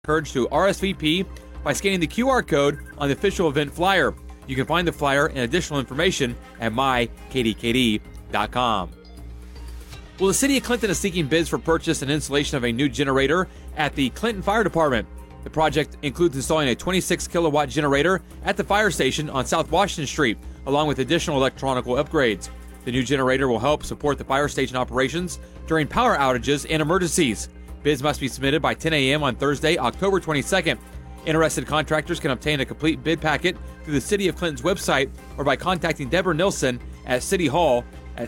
encouraged to RSVP by scanning the QR code on the official event flyer. You can find the flyer and additional information at mykdkd.com. Well, the City of Clinton is seeking bids for purchase and installation of a new generator at the Clinton Fire Department. The project includes installing a 26-kilowatt generator at the fire station on South Washington Street, along with additional electronical upgrades. The new generator will help support the fire station operations during power outages and emergencies. Bids must be submitted by 10 a.m. on Thursday, October 22nd. Interested contractors can obtain a complete bid packet through the City of Clinton's website or by contacting Deborah Nilsson at City Hall at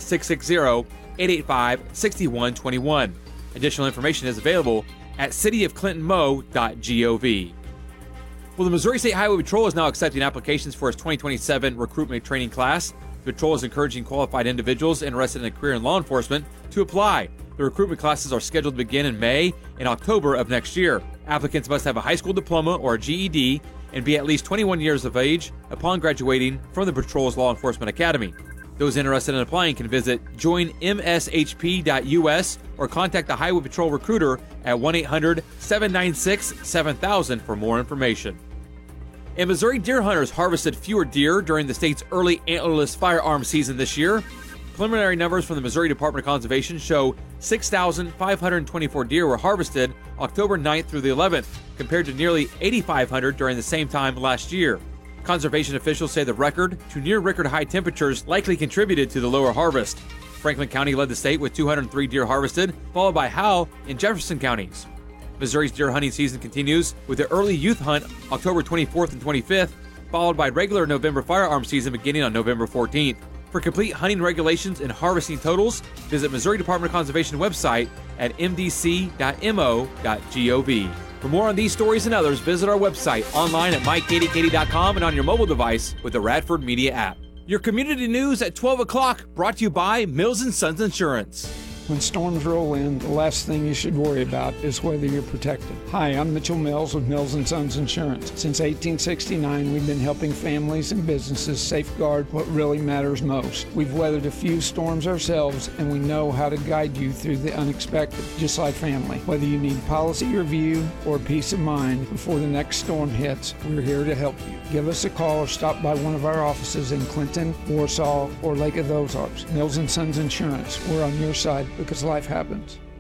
660-885-6121. Additional information is available at cityofclintonmo.gov. Well, the Missouri State Highway Patrol is now accepting applications for its 2027 recruitment training class. The patrol is encouraging qualified individuals interested in a career in law enforcement to apply. The recruitment classes are scheduled to begin in May and October of next year. Applicants must have a high school diploma or a GED and be at least 21 years of age upon graduating from the patrol's Law Enforcement Academy. Those interested in applying can visit joinmshp.us or contact the Highway Patrol recruiter at 1-800-796-7000 for more information. And Missouri deer hunters harvested fewer deer during the state's early antlerless firearm season this year. Preliminary numbers from the Missouri Department of Conservation show 6,524 deer were harvested October 9th through the 11th, compared to nearly 8,500 during the same time last year. Conservation officials say the record to near-record high temperatures likely contributed to the lower harvest. Franklin County led the state with 203 deer harvested, followed by Howell and Jefferson counties. Missouri's deer hunting season continues with the early youth hunt October 24th and 25th, followed by regular November firearm season beginning on November 14th. For complete hunting regulations and harvesting totals, visit Missouri Department of Conservation website at mdc.mo.gov. For more on these stories and others, visit our website online at mykdkd.com and on your mobile device with the Radford Media app. Your community news at 12 o'clock, brought to you by Mills & Sons Insurance. When storms roll in, the last thing you should worry about is whether you're protected. Hi, I'm Mitchell Mills with Mills & Sons Insurance. Since 1869, we've been helping families and businesses safeguard what really matters most. We've weathered a few storms ourselves, and we know how to guide you through the unexpected, just like family. Whether you need policy review or peace of mind before the next storm hits, we're here to help you. Give us a call or stop by one of our offices in Clinton, Warsaw, or Lake of the Ozarks. Mills & Sons Insurance. We're on your side because life happens.